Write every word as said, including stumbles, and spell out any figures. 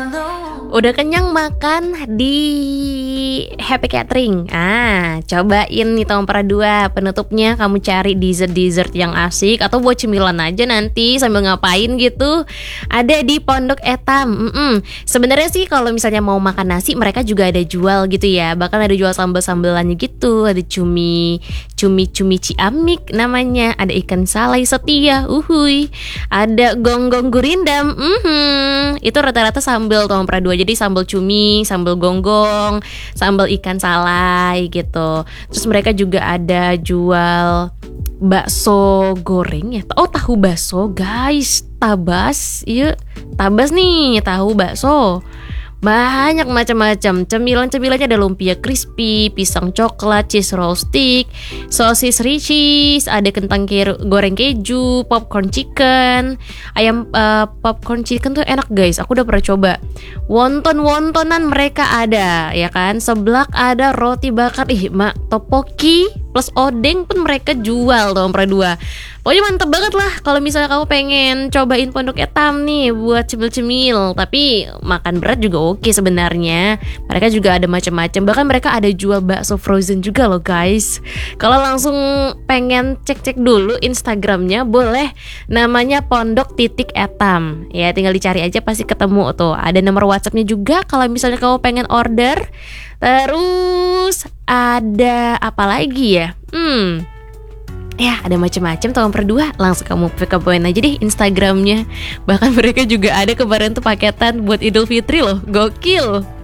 Udah kenyang makan di Happy Catering. Ah, cobain nih Tompra dua. Penutupnya kamu cari dessert-dessert yang asik atau buat cemilan aja nanti sambil ngapain gitu. Ada di Pondok Etam. Mm-mm. Sebenarnya sih kalau misalnya mau makan nasi mereka juga ada jual gitu ya. Bahkan ada jual sambal-sambelannya gitu. Ada cumi cumi-cumi ciamik namanya. Ada ikan salai setia. Uhuy. Ada gonggong gurindam. Mhm. Itu rata-rata sambal Tompra dua. Jadi sambal cumi, sambal gonggong, sambal ikan salai gitu. Terus mereka juga ada jual bakso goreng ya. Oh, tahu bakso guys. Tabas. Iya, tabas nih, tahu bakso. Banyak macam-macam. Cemilan-cemilannya ada lumpia crispy, pisang coklat, cheese roll stick, sosis ricis, ada kentang ke- goreng keju, popcorn chicken. Ayam uh, popcorn chicken tuh enak guys. Aku udah pernah coba. Wonton-wontonan mereka ada, ya kan? Seblak ada, roti bakar. Ih, mak, topoki plus odeng pun mereka jual Tompra dua. Pokoknya mantep banget lah kalau misalnya kamu pengen cobain Pondok Etam nih buat cemil-cemil. Tapi makan berat juga oke sebenarnya. Mereka juga ada macam-macam. Bahkan mereka ada jual bakso frozen juga loh guys. Kalau langsung pengen cek-cek dulu Instagramnya boleh. Namanya Pondok titik Etam. Ya tinggal dicari aja pasti ketemu tuh. Ada nomor WhatsAppnya juga kalau misalnya kamu pengen order. Terus ada apa lagi ya? Hmm. Ya ada macam-macam Tompra dua. Langsung kamu kepoin aja deh Instagramnya. Bahkan mereka juga ada kemarin tuh paketan buat Idul Fitri loh. Gokil.